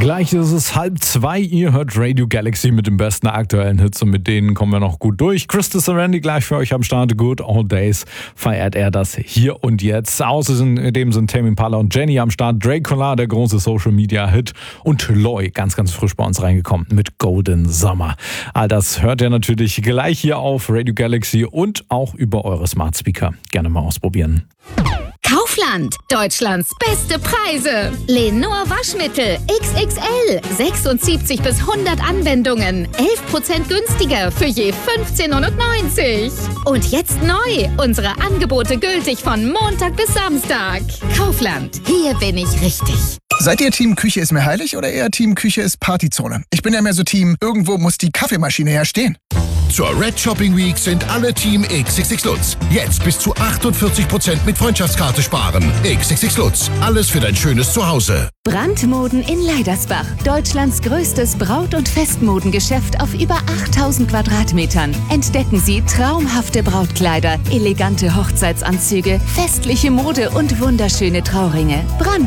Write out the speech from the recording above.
Gleich ist es 1:30. Ihr hört Radio Galaxy mit den besten aktuellen Hits und mit denen kommen wir noch gut durch. Christa Sarandy gleich für euch am Start. Good Old Days feiert er das hier und jetzt. Außerdem sind Tame Impala und Jenny am Start. Drake Collard, der große Social Media Hit, und Loy, ganz frisch bei uns reingekommen mit Golden Summer. All das hört ihr natürlich gleich hier auf Radio Galaxy und auch über eure Smart Speaker. Gerne mal ausprobieren. Kaufland, Deutschlands beste Preise. Lenor Waschmittel XXL, 76 bis 100 Anwendungen, 11% günstiger für je 15,99 €. Und jetzt neu, unsere Angebote gültig von Montag bis Samstag. Kaufland, hier bin ich richtig. Seid ihr Team Küche ist mir heilig oder eher Team Küche ist Partyzone? Ich bin ja mehr so Team, irgendwo muss die Kaffeemaschine ja stehen. Zur Red Shopping Week sind alle Team XXX Lutz. Jetzt bis zu 48% mit Freundschaftskarte sparen. XXX Lutz, alles für dein schönes Zuhause. Brandmoden in Leidersbach. Deutschlands größtes Braut- und Festmodengeschäft auf über 8000 Quadratmetern. Entdecken Sie traumhafte Brautkleider, elegante Hochzeitsanzüge, festliche Mode und wunderschöne Trauringe.